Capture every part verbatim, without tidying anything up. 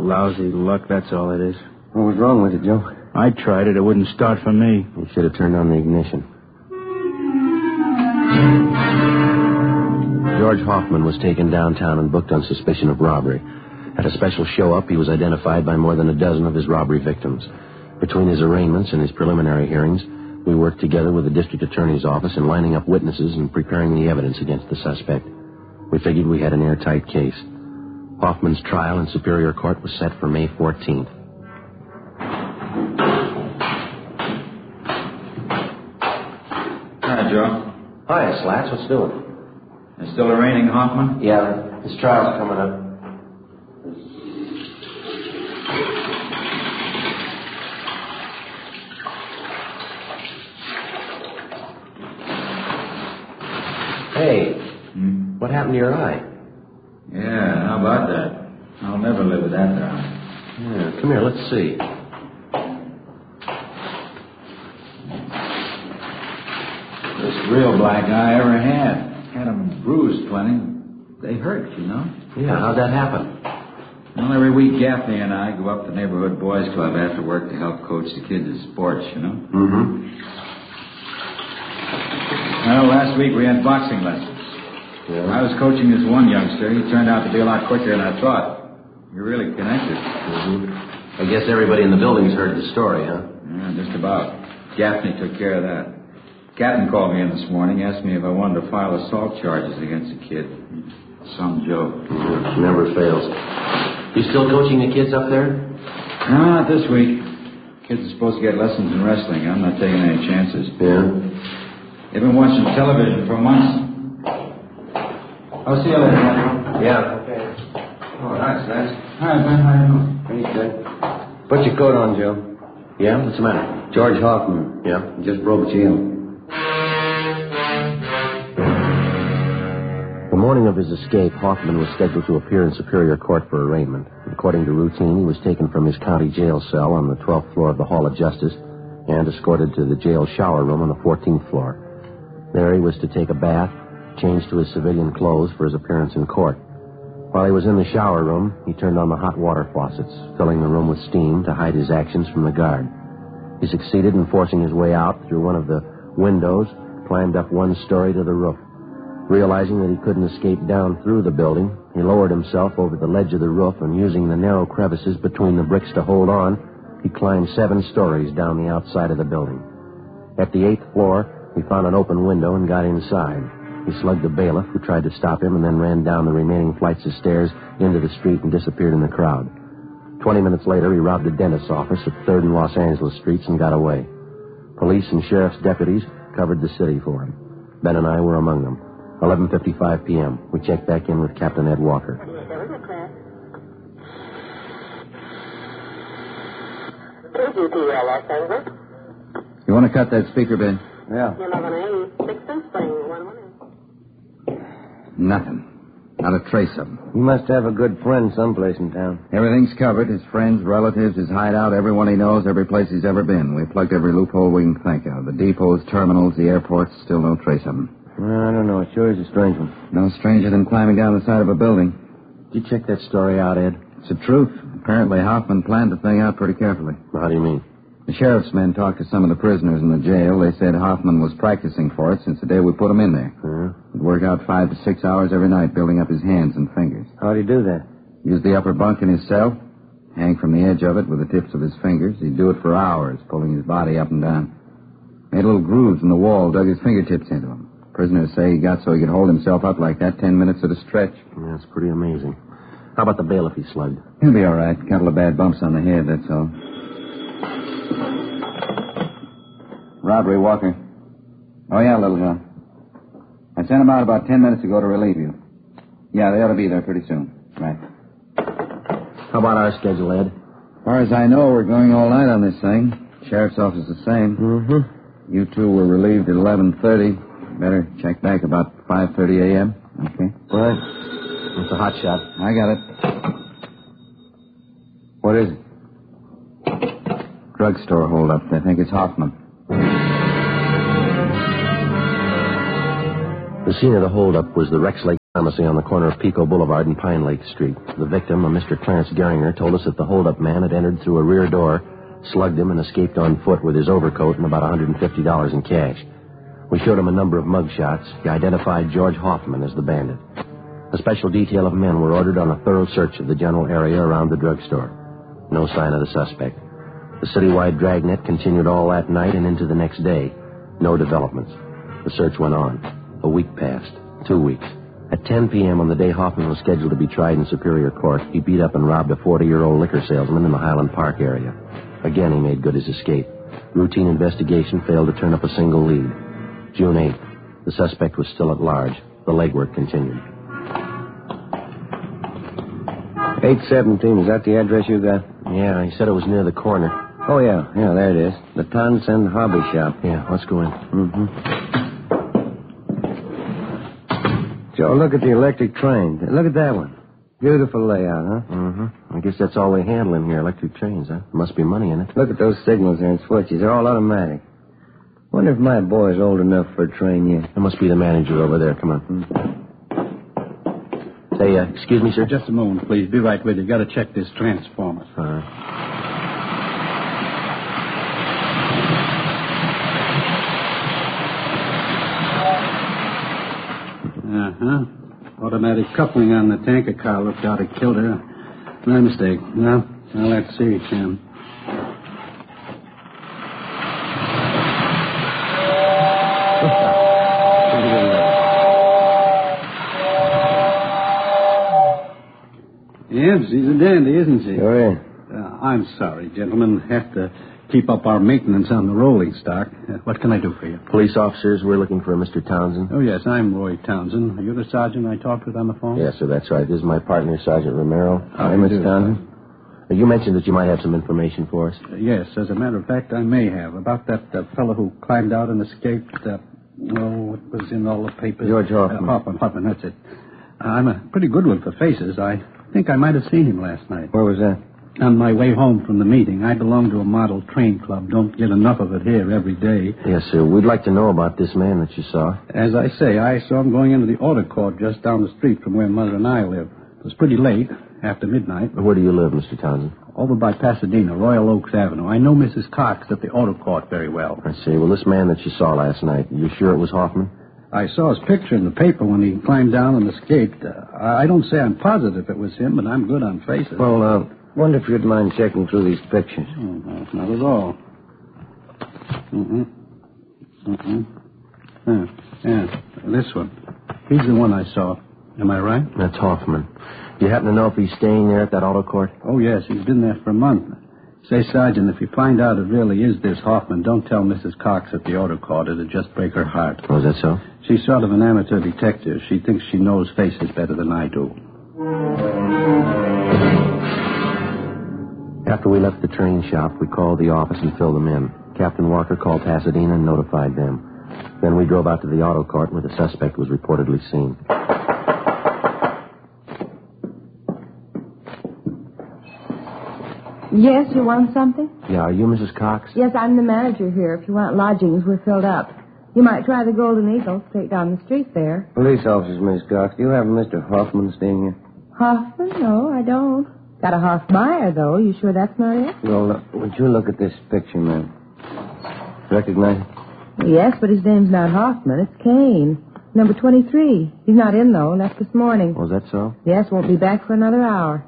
Lousy luck, that's all it is. What was wrong with it, Joe? I tried it. It wouldn't start for me. You should have turned on the ignition. George Hoffman was taken downtown and booked on suspicion of robbery. At a special show-up, he was identified by more than a dozen of his robbery victims. Between his arraignments and his preliminary hearings, we worked together with the district attorney's office in lining up witnesses and preparing the evidence against the suspect. We figured we had an airtight case. Hoffman's trial in Superior Court was set for May fourteenth. Hi, Joe. Hi, Slats. What's doing? It's still arraigning Hoffman? Yeah, his trial's coming up. Hey, Hmm? what happened to your eye? Yeah, how about that? I'll never live with that down. Yeah, come here, let's see. First real black eye I ever had. Had 'em bruised plenty. They hurt, you know. Yeah, how'd that happen? Well, every week Gaffney and I go up to the neighborhood boys club after work to help coach the kids at sports, you know. Mm-hmm. Well, last week we had boxing lessons. Yeah. I was coaching this one youngster. He turned out to be a lot quicker than I thought. You're really connected. Mm-hmm. I guess everybody in the building's heard the story, huh? Yeah, just about. Gaffney took care of that. Captain called me in this morning, asked me if I wanted to file assault charges against the kid. Some joke. Yeah, never fails. You still coaching the kids up there? No, not this week. Kids are supposed to get lessons in wrestling. I'm not taking any chances. Yeah. They've been watching television for months. I'll see you later, man. Yeah. Okay. Oh, that's nice. Hi, Ben. How you doing? Pretty good. Put your coat on, Joe. Yeah? What's the matter? George Hoffman. Yeah? Just broke jail. The morning of his escape, Hoffman was scheduled to appear in Superior Court for arraignment. According to routine, he was taken from his county jail cell on the twelfth floor of the Hall of Justice and escorted to the jail shower room on the fourteenth floor. There he was to take a bath, change to his civilian clothes for his appearance in court. While he was in the shower room, he turned on the hot water faucets, filling the room with steam to hide his actions from the guard. He succeeded in forcing his way out through one of the windows, climbed up one story to the roof. Realizing that he couldn't escape down through the building, he lowered himself over the ledge of the roof and, using the narrow crevices between the bricks to hold on, he climbed seven stories down the outside of the building. At the eighth floor, he found an open window and got inside. He slugged the bailiff, who tried to stop him, and then ran down the remaining flights of stairs into the street and disappeared in the crowd. Twenty minutes later, he robbed a dentist's office at third and Los Angeles Streets and got away. Police and sheriff's deputies covered the city for him. Ben and I were among them. eleven fifty-five p.m. We checked back in with Captain Ed Walker. You want to cut that speaker, Ben? Yeah. Nothing. Not a trace of him. He must have a good friend someplace in town. Everything's covered. His friends, relatives, his hideout, everyone he knows, every place he's ever been. We plugged every loophole we can think of. The depots, terminals, the airports, still no trace of him. Well, I don't know. It sure is a strange one. No stranger than climbing down the side of a building. Did you check that story out, Ed? It's the truth. Apparently, Hoffman planned the thing out pretty carefully. How do you mean? The sheriff's men talked to some of the prisoners in the jail. They said Hoffman was practicing for it since the day we put him in there. Uh-huh. He'd work out five to six hours every night, building up his hands and fingers. How'd he do that? Use the upper bunk in his cell, hang from the edge of it with the tips of his fingers. He'd do it for hours, pulling his body up and down. Made little grooves in the wall, dug his fingertips into them. Prisoners say he got so he could hold himself up like that ten minutes at a stretch. Yeah, that's pretty amazing. How about the bailiff he slugged? He'll be all right. Couple of bad bumps on the head, that's all. Robbery, Walker. Oh, yeah, Little John. I sent them out about ten minutes ago to relieve you. Yeah, they ought to be there pretty soon. Right. How about our schedule, Ed? As far as I know, we're going all night on this thing. Sheriff's office the same. Mm-hmm. You two were relieved at eleven thirty. Better check back about five thirty a.m. Okay. Right. It's a hot shot. I got it. What is it? Drugstore holdup. I think it's Hoffman. The scene of the holdup was the Rex Lake Pharmacy on the corner of Pico Boulevard and Pine Lake Street. The victim, a Mister Clarence Geringer, told us that the hold-up man had entered through a rear door, slugged him, and escaped on foot with his overcoat and about one hundred fifty dollars in cash. We showed him a number of mug shots. He identified George Hoffman as the bandit. A special detail of men were ordered on a thorough search of the general area around the drugstore. No sign of the suspect. The citywide dragnet continued all that night and into the next day. No developments. The search went on. A week passed. Two weeks. At ten p.m. on the day Hoffman was scheduled to be tried in Superior Court, he beat up and robbed a forty-year-old liquor salesman in the Highland Park area. Again, he made good his escape. Routine investigation failed to turn up a single lead. June eighth. The suspect was still at large. The legwork continued. eight seventeen, is that the address you got? Yeah, he said it was near the corner. Oh, yeah, yeah, there it is. The Townsend Hobby Shop. Yeah, let's go in. Mm-hmm. Joe, look at the electric train. Look at that one. Beautiful layout, huh? Mm-hmm. I guess that's all they handle in here, electric trains, huh? There must be money in it. Look at those signals there and switches. They're all automatic. Wonder if my boy's old enough for a train yet. There must be the manager over there. Come on. Mm-hmm. Say, uh, excuse me, sir? Just a moment, please. Be right with you. Got to check this transformer. All right. Uh-huh. Automatic coupling on the tanker car looked out of kilter. My mistake. Well, well, let's see, Jim. Yes, she's a dandy, isn't she? Sure is. Uh, I'm sorry, gentlemen. Have to keep up our maintenance on the rolling stock. Uh, what can I do for you? Police officers, we're looking for Mister Townsend. Oh, yes, I'm Roy Townsend. Are you the sergeant I talked with on the phone? Yes, sir, that's right. This is my partner, Sergeant Romero. How Hi, do you Mister do, Townsend. Uh, You mentioned that you might have some information for us. Uh, yes, as a matter of fact, I may have. About that uh, fellow who climbed out and escaped. Uh, oh, it was in all the papers. George Hoffman. Uh, Hoffman, Hoffman, that's it. Uh, I'm a pretty good one for faces. I think I might have seen him last night. Where was that? On my way home from the meeting. I belong to a model train club. Don't get enough of it here every day. Yes, sir. We'd like to know about this man that you saw. As I say, I saw him going into the auto court just down the street from where Mother and I live. It was pretty late, after midnight. Where do you live, Mister Townsend? Over by Pasadena, Royal Oaks Avenue. I know Missus Cox at the auto court very well. I see. Well, this man that you saw last night, you sure it was Hoffman? I saw his picture in the paper when he climbed down and escaped. Uh, I don't say I'm positive it was him, but I'm good on faces. Well, uh, wonder if you'd mind checking through these pictures. Oh, no, not at all. Mm-hmm. Mm-hmm. Yeah, yeah, this one. He's the one I saw. Am I right? That's Hoffman. Do you happen to know if he's staying there at that auto court? Oh, yes, he's been there for a month. Say, Sergeant, if you find out it really is this Hoffman, don't tell Missus Cox at the auto court. It'd just break her heart. Oh, is that so? She's sort of an amateur detective. She thinks she knows faces better than I do. After we left the train shop, we called the office and filled them in. Captain Walker called Pasadena and notified them. Then we drove out to the auto court where the suspect was reportedly seen. Yes, you want something? Yeah, are you Missus Cox? Yes, I'm the manager here. If you want lodgings, we're filled up. You might try the Golden Eagle straight down the street there. Police officers, Miss Cox. Do you have Mister Hoffman staying here? Hoffman? No, I don't. Got a Hoffmeyer, though. You sure that's not it? Well, uh, would you look at this picture, ma'am? Recognize it? Yes, but his name's not Hoffman. It's Kane. Number twenty-three. He's not in, though. Left this morning. Was that so? Yes, won't be back for another hour.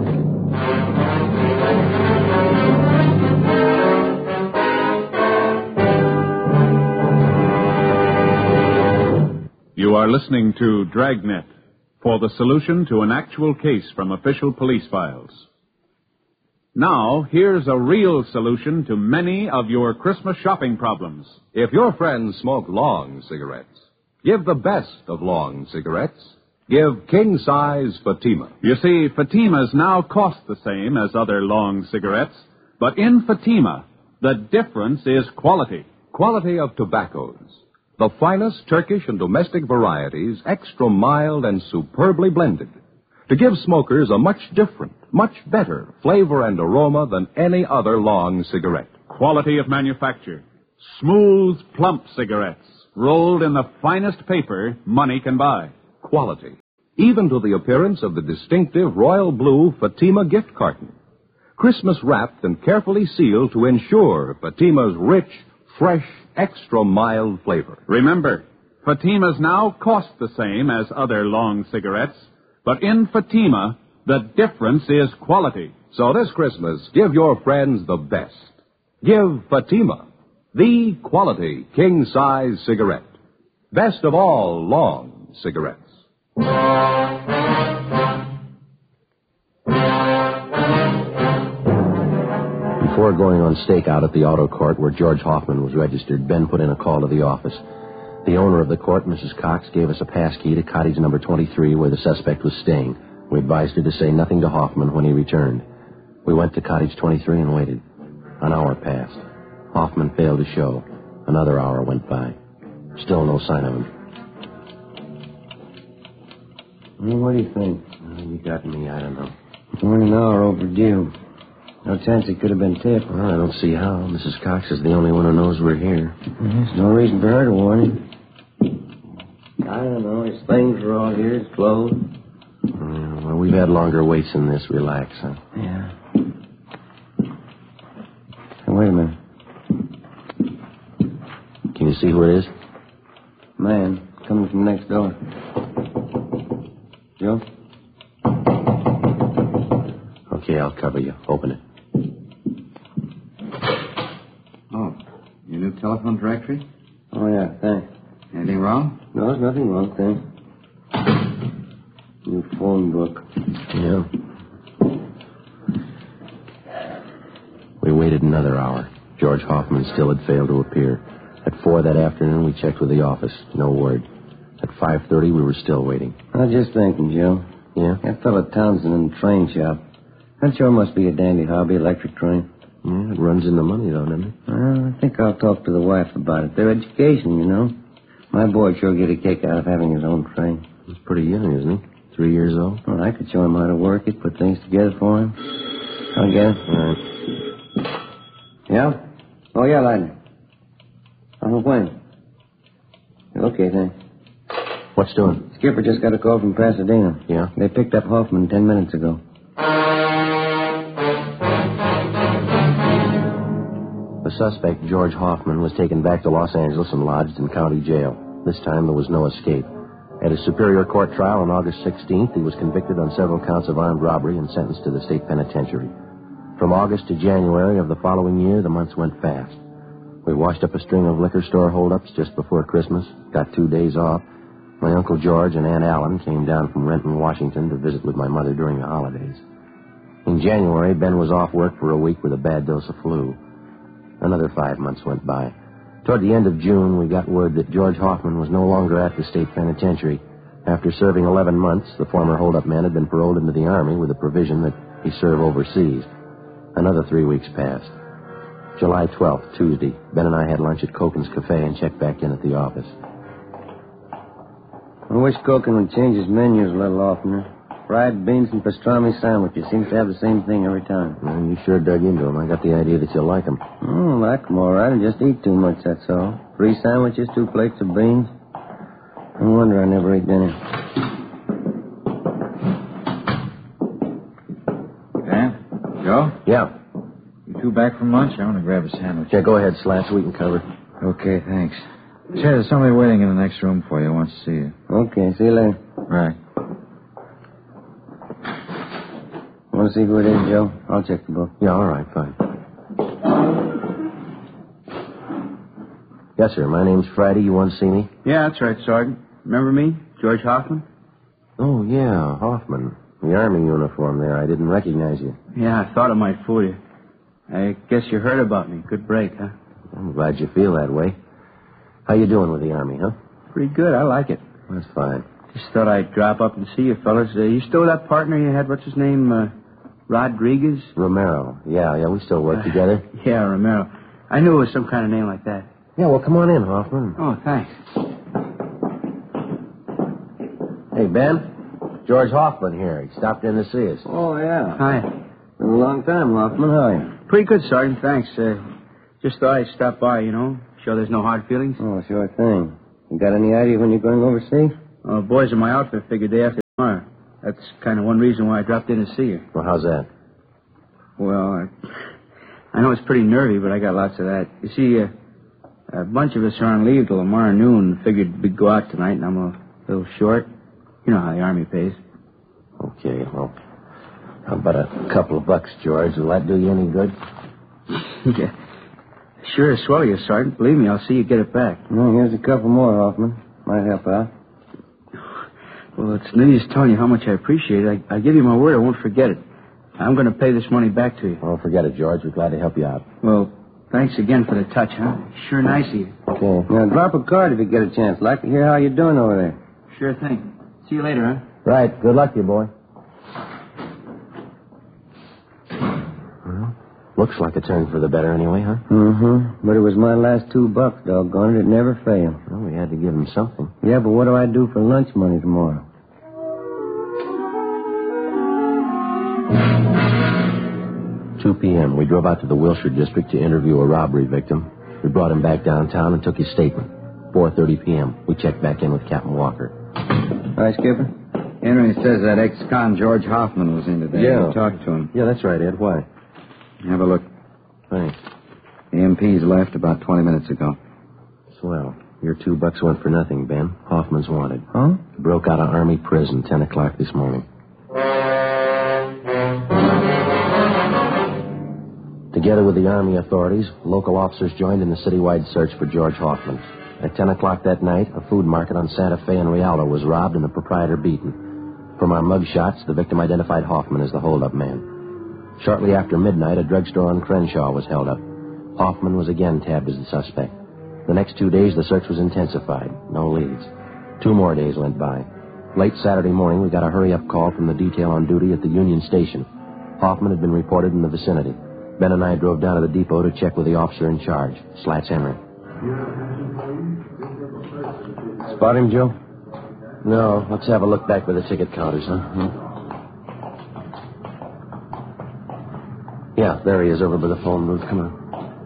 You are listening to Dragnet, for the solution to an actual case from official police files. Now, here's a real solution to many of your Christmas shopping problems. If your friends smoke long cigarettes, give the best of long cigarettes. Give king-size Fatima. You see, Fatimas now cost the same as other long cigarettes, but in Fatima, the difference is quality. Quality of tobaccos. The finest Turkish and domestic varieties, extra mild and superbly blended, to give smokers a much different, much better flavor and aroma than any other long cigarette. Quality of manufacture. Smooth, plump cigarettes, rolled in the finest paper money can buy. Quality. even to the appearance of the distinctive royal blue Fatima gift carton. Christmas wrapped and carefully sealed to ensure Fatima's rich, fresh, extra mild flavor. Remember, Fatimas now cost the same as other long cigarettes, but in Fatima, the difference is quality. So this Christmas, give your friends the best. Give Fatima, the quality king-size cigarette. Best of all long cigarettes. Before going on stakeout at the auto court where George Hoffman was registered, Ben put in a call to the office. The owner of the court, Missus Cox, gave us a pass key to cottage number twenty-three where the suspect was staying. We advised her to say nothing to Hoffman when he returned. We went to cottage twenty-three and waited. An hour passed. Hoffman failed to show. Another hour went by. Still no sign of him. Well, what do you think? Uh, you got me, I don't know. More than an hour overdue. No chance it could have been tipped. Well, I don't see how. Missus Cox is the only one who knows we're here. There's no reason for her to warn him. I don't know. His things are all here. His clothes. Yeah, well, we've had longer waits than this. Relax, huh? Yeah. Hey, wait a minute. Can you see who it is? Man, coming from next door. Joe? Okay, I'll cover you. Open it. Oh, your new telephone directory? Oh, yeah, thanks. Anything wrong? No, there's nothing wrong, thanks. New phone book. Yeah. We waited another hour. George Hoffman still had failed to appear. At four that afternoon, we checked with the office. No word. At five thirty, we were still waiting. I was just thinking, Joe. Yeah? That fellow Townsend in the train shop. That sure must be a dandy hobby, electric train. Yeah, it runs into money, though, doesn't it? Well, I think I'll talk to the wife about it. Their education, you know. My boy'd sure get a kick out of having his own train. He's pretty young, isn't he? Three years old? Well, I could show him how to work it, put things together for him. I'll get it. All right. Yeah? Oh, yeah, Lightning. Oh, when? Okay, thanks. What's doing? Skipper just got a call from Pasadena. Yeah? They picked up Hoffman ten minutes ago. The suspect, George Hoffman, was taken back to Los Angeles and lodged in county jail. This time there was no escape. At his Superior Court trial on August sixteenth, he was convicted on several counts of armed robbery and sentenced to the state penitentiary. From August to January of the following year, the months went fast. We washed up a string of liquor store holdups just before Christmas, got two days off. My Uncle George and Aunt Allen came down from Renton, Washington, to visit with my mother during the holidays. In January, Ben was off work for a week with a bad dose of flu. Another five months went by. Toward the end of June, we got word that George Hoffman was no longer at the state penitentiary. After serving eleven months, the former holdup man had been paroled into the Army with the provision that he serve overseas. Another three weeks passed. July twelfth, Tuesday, Ben and I had lunch at Koken's Cafe and checked back in at the office. I wish Koken would change his menus a little oftener. Fried beans and pastrami sandwiches. Seems to have the same thing every time. Well, you sure dug into them. I got the idea that you'll like them. Oh, like them all right. I just eat too much, that's all. Three sandwiches, two plates of beans. No wonder I never ate dinner. Dan? Joe? Yeah. You two back from lunch? I want to grab a sandwich. Yeah, go ahead, Slats. We can cover. Okay, thanks. Say, there's somebody waiting in the next room for you. Wants to see you. Okay, see you later. Right. Want to see who it is, Joe? I'll check the book. Yeah, all right, fine. Yes, sir. My name's Friday. You want to see me? Yeah, that's right, Sergeant. Remember me? George Hoffman? Oh, yeah, Hoffman. The Army uniform there. I didn't recognize you. Yeah, I thought it might fool you. I guess you heard about me. Good break, huh? I'm glad you feel that way. How you doing with the Army, huh? Pretty good. I like it. That's fine. Just thought I'd drop up and see you fellas. Uh, you still that partner you had? What's his name? Uh, Rodriguez? Romero. Yeah, yeah, we still work Uh, together. Yeah, Romero. I knew it was some kind of name like that. Yeah, well, come on in, Hoffman. Oh, thanks. Hey, Ben. George Hoffman here. He stopped in to see us. Oh, yeah. Hi. Been a long time, Hoffman. How are you? Pretty good, Sergeant. Thanks. Uh, just thought I'd stop by, you know. Sure there's no hard feelings? Oh, sure thing. You got any idea when you're going overseas? Uh, boys in my outfit figured they have to Well, that's kind of one reason why I dropped in to see you. Well, how's that? Well, I, I know it's pretty nervy, but I got lots of that. You see, uh, a bunch of us are on leave till tomorrow noon. Figured we'd go out tonight, and I'm a little short. You know how the Army pays. Okay, well, how about a couple of bucks, George? Will that do you any good? Yeah. Sure, swell you, Sergeant. Believe me, I'll see you get it back. Well, here's a couple more, Hoffman. Might help out. Well, it's no use telling you how much I appreciate it. I, I give you my word I won't forget it. I'm going to pay this money back to you. Oh, forget it, George. We're glad to help you out. Well, thanks again for the touch, huh? Sure nice of you. Okay. Now, drop a card if you get a chance. Like to hear how you're doing over there. Sure thing. See you later, huh? Right. Good luck to you, boy. Well, looks like a turn for the better anyway, huh? Mm-hmm. But it was my last two bucks, doggone it. It never failed. Well, we had to give him something. Yeah, but what do I do for lunch money tomorrow? two p.m. We drove out to the Wilshire district to interview a robbery victim. We brought him back downtown and took his statement. four thirty p.m. We checked back in with Captain Walker. Hi, Skipper. Henry says that ex-con George Hoffman was in today. Yeah. We talked to him. Yeah, that's right, Ed. Why? Have a look. Thanks. The M Ps left about twenty minutes ago. Swell. Your two bucks went for nothing, Ben. Hoffman's wanted. Huh? Broke out of Army prison ten o'clock this morning. Together with the Army authorities, local officers joined in the citywide search for George Hoffman. At ten o'clock that night, a food market on Santa Fe and Rialto was robbed and the proprietor beaten. From our mug shots, the victim identified Hoffman as the holdup man. Shortly after midnight, a drugstore on Crenshaw was held up. Hoffman was again tabbed as the suspect. The next two days, the search was intensified. No leads. Two more days went by. Late Saturday morning, we got a hurry-up call from the detail on duty at the Union Station. Hoffman had been reported in the vicinity. Ben and I drove down to the depot to check with the officer in charge, Slats Henry. Spot him, Joe? No, let's have a look back by the ticket counters, huh? Hmm? Yeah, there he is over by the phone booth. Come on.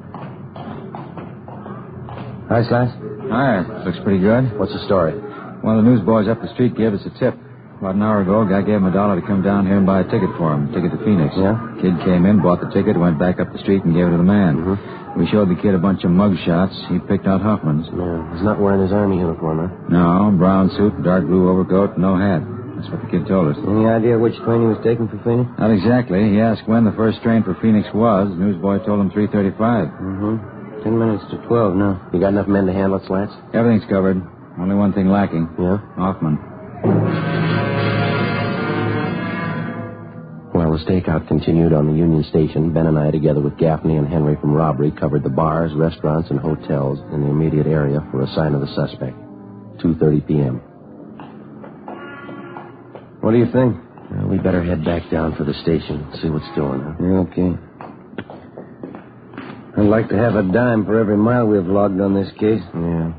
Hi, Slats. Hi. Looks pretty good. What's the story? One of the newsboys up the street gave us a tip. About an hour ago, a guy gave him a dollar to come down here and buy a ticket for him. Ticket to Phoenix. Yeah? Kid came in, bought the ticket, went back up the street and gave it to the man. Mm-hmm. We showed the kid a bunch of mug shots. He picked out Hoffman's. Yeah, he's not wearing his Army uniform, huh? No, brown suit, dark blue overcoat, no hat. That's what the kid told us. Any idea which train he was taking for Phoenix? Not exactly. He asked when the first train for Phoenix was. The newsboy told him three thirty-five. Mm-hmm. Ten minutes to twelve now. You got enough men to handle it, Slats? Everything's covered. Only one thing lacking. Yeah? Hoffman. While the stakeout continued on the Union Station, Ben and I, together with Gaffney and Henry from robbery, covered the bars, restaurants, and hotels in the immediate area for a sign of the suspect. two thirty p.m. What do you think? Well, we better head back down for the station, see what's doing, huh? Yeah, okay. I'd like to have a dime for every mile we've logged on this case. Yeah.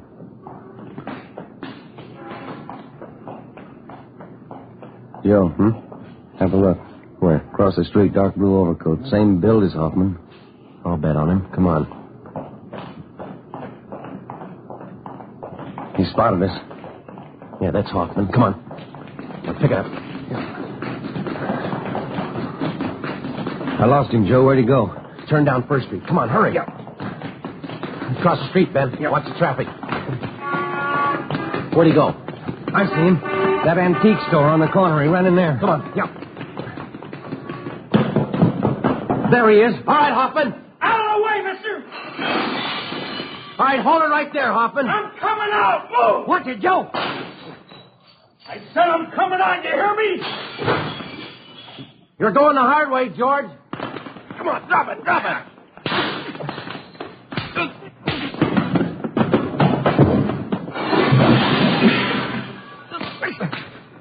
Joe, Hmm? have a look. Where? Across the street, dark blue overcoat. Same build as Hoffman. I'll bet on him. Come on. He spotted us. Yeah, that's Hoffman. Come on. Now, pick it up. I lost him, Joe. Where'd he go? Turn down First Street. Come on, hurry. Yeah. Across the street, Ben. Yeah. Watch the traffic. Where'd he go? I see him. That antique store on the corner. He ran in there. Come on. Yeah. There he is. All right, Hoffman. Out of the way, mister! All right, hold it right there, Hoffman. I'm coming out! Move! Watch it, Joe. I said I'm coming on, you hear me? You're going the hard way, George. Come on, drop it, drop it!